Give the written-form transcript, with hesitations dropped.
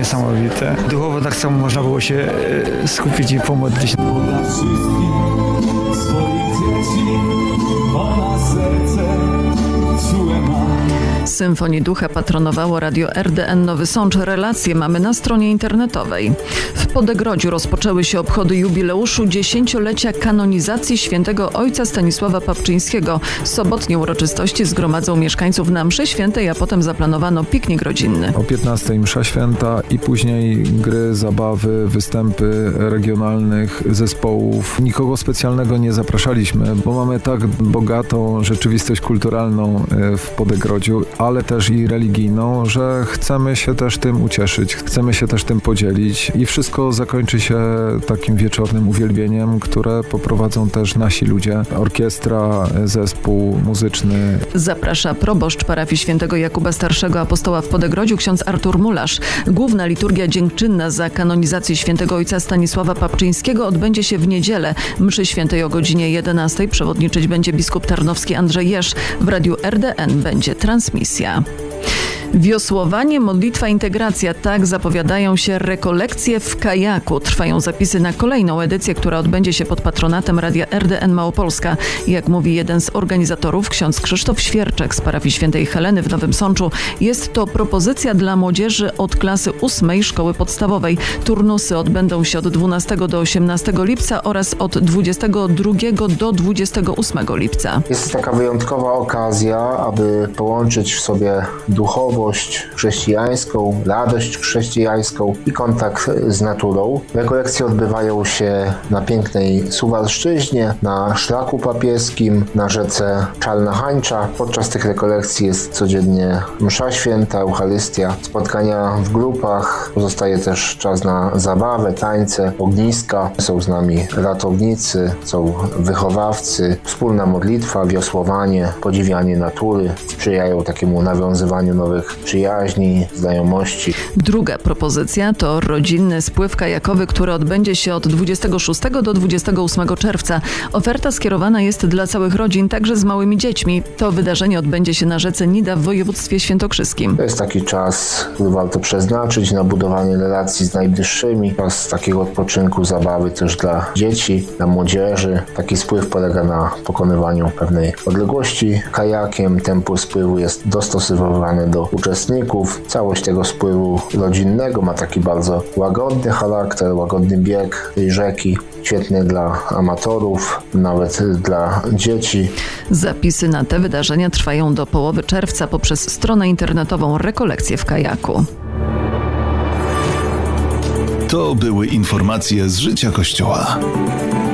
niesamowite. Duchowo tak samo można było się skupić i pomodlić. Dla wszystkich swoich dzieci, ona serce czułe ma. Symfonii Ducha patronowało Radio RDN Nowy Sącz. Relacje mamy na stronie internetowej. W Podegrodziu rozpoczęły się obchody jubileuszu 10-lecia kanonizacji świętego ojca Stanisława Papczyńskiego. Sobotnie uroczystości zgromadzą mieszkańców na mszy świętej, a potem zaplanowano piknik rodzinny. O 15 msza święta i później gry, zabawy, występy regionalnych zespołów. Nikogo specjalnego nie zapraszaliśmy, bo mamy tak bogatą rzeczywistość kulturalną w Podegrodziu, ale też i religijną, że chcemy się też tym ucieszyć, chcemy się też tym podzielić i wszystko zakończy się takim wieczornym uwielbieniem, które poprowadzą też nasi ludzie, orkiestra, zespół muzyczny. Zaprasza proboszcz parafii świętego Jakuba Starszego Apostoła w Podegrodziu, ksiądz Artur Mularz. Główna liturgia dziękczynna za kanonizację świętego ojca Stanisława Papczyńskiego odbędzie się w niedzielę. Mszy świętej o godzinie 11 przewodniczyć będzie biskup tarnowski Andrzej Jerz. W Radiu RDN będzie transmisja. Wiosłowanie, modlitwa, integracja. Tak zapowiadają się rekolekcje w kajaku. Trwają zapisy na kolejną edycję, która odbędzie się pod patronatem Radia RDN Małopolska. Jak mówi jeden z organizatorów, ksiądz Krzysztof Świerczek z parafii świętej Heleny w Nowym Sączu, jest to propozycja dla młodzieży od klasy 8 szkoły podstawowej. Turnusy odbędą się od 12 do 18 lipca oraz od 22 do 28 lipca. Jest taka wyjątkowa okazja, aby połączyć w sobie duchowość chrześcijańską, radość chrześcijańską i kontakt z naturą. Rekolekcje odbywają się na pięknej Suwalszczyźnie, na Szlaku Papieskim, na rzece Czarna Hańcza. Podczas tych rekolekcji jest codziennie msza święta, Eucharystia, spotkania w grupach. Pozostaje też czas na zabawę, tańce, ogniska. Są z nami ratownicy, są wychowawcy, wspólna modlitwa, wiosłowanie, podziwianie natury. Sprzyjają takiemu nawiązywaniu nowych przyjaźni, znajomości. Druga propozycja to rodzinny spływ kajakowy, który odbędzie się od 26 do 28 czerwca. Oferta skierowana jest dla całych rodzin, także z małymi dziećmi. To wydarzenie odbędzie się na rzece Nida w województwie świętokrzyskim. To jest taki czas, który warto przeznaczyć na budowanie relacji z najbliższymi. Czas takiego odpoczynku, zabawy też dla dzieci, dla młodzieży. Taki spływ polega na pokonywaniu pewnej odległości kajakiem. Tempo spływu jest dostosowywane do uczestników. Całość tego spływu rodzinnego ma taki bardzo łagodny charakter, łagodny bieg tej rzeki. Świetny dla amatorów, nawet dla dzieci. Zapisy na te wydarzenia trwają do połowy czerwca poprzez stronę internetową Rekolekcje w kajaku. To były informacje z życia Kościoła.